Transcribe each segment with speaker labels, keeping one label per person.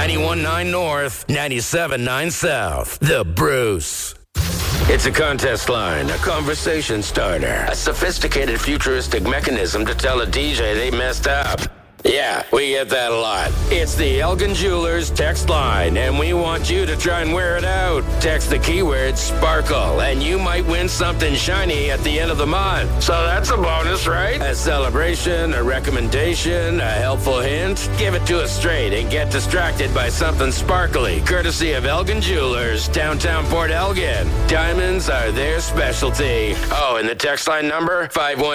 Speaker 1: 91.9 North, 97.9 South. The Bruce. It's a contest line, a conversation starter, a sophisticated futuristic mechanism to tell a DJ they messed up. Yeah, we get that a lot. It's the Elgin Jewelers text line, and we want you to try and wear it out. Text the keyword sparkle, and you might win something shiny at the end of the month. So that's a bonus, right? A celebration, a recommendation, a helpful hint. Give it to us straight and get distracted by something sparkly, courtesy of Elgin Jewelers, downtown Port Elgin. Diamonds are their specialty. Oh, and the text line number,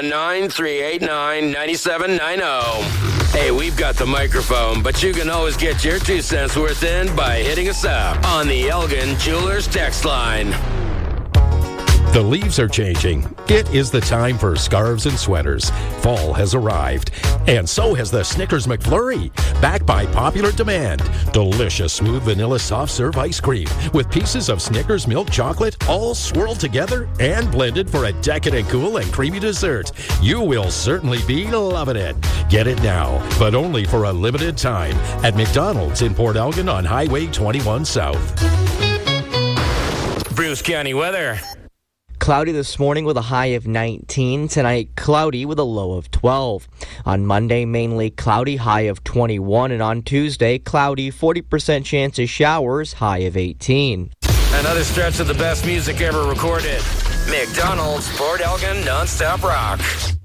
Speaker 1: 519-389-9790. Hey, we've got the microphone, but you can always get your 2 cents worth in by hitting us up on the Elgin Jewelers text line.
Speaker 2: The leaves are changing. It is the time for scarves and sweaters. Fall has arrived. And so has the Snickers McFlurry, backed by popular demand. Delicious smooth vanilla soft serve ice cream with pieces of Snickers milk chocolate all swirled together and blended for a decadent cool and creamy dessert. You will certainly be loving it. Get it now, but only for a limited time at McDonald's in Port Elgin on Highway 21 South.
Speaker 1: Bruce County weather.
Speaker 3: Cloudy this morning with a high of 19. Tonight, cloudy with a low of 12. On Monday, mainly cloudy, high of 21. And on Tuesday, cloudy, 40% chance of showers, high of 18.
Speaker 1: Another stretch of the best music ever recorded. McDonald's Port Elgin Nonstop Rock.